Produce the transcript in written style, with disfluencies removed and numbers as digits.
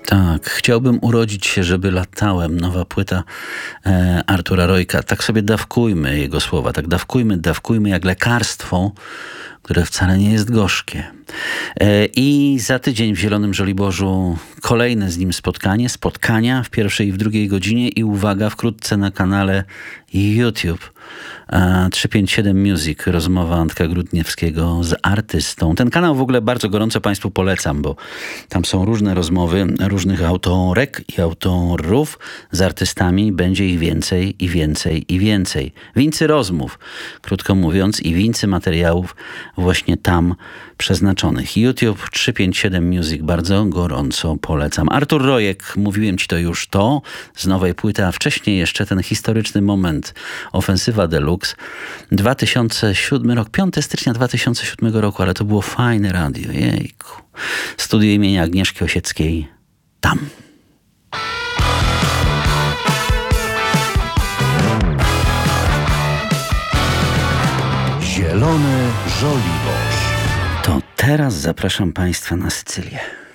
Tak, chciałbym urodzić się, żeby latałem. Nowa płyta Artura Rojka. Tak sobie dawkujmy jego słowa. Tak dawkujmy jak lekarstwo, które wcale nie jest gorzkie. I za tydzień w Zielonym Żoliborzu kolejne z nim spotkania w pierwszej i w drugiej godzinie i uwaga, wkrótce na kanale YouTube 357 Music, rozmowa Antka Grudniewskiego z artystą. Ten kanał w ogóle bardzo gorąco Państwu polecam, bo tam są różne rozmowy różnych autorek i autorów z artystami. Będzie ich więcej i więcej i więcej. Wincy rozmów, krótko mówiąc, i wincy materiałów właśnie tam przeznaczonych. YouTube 357 Music, bardzo gorąco polecam. Artur Rojek, mówiłem Ci to już z nowej płyty, a wcześniej jeszcze ten historyczny moment, Ofensywa Deluxe, 2007 rok, 5 stycznia 2007 roku, ale to było fajne radio, jejku. Studio imienia Agnieszki Osieckiej, tam. Zielony Żoliborz. To teraz zapraszam Państwa na Sycylię.